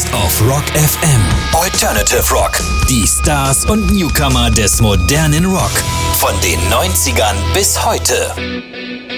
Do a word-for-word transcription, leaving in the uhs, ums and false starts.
Jetzt auf Rock F M. Alternative Rock. Die Stars und Newcomer des modernen Rock. Von den neunzigern bis heute.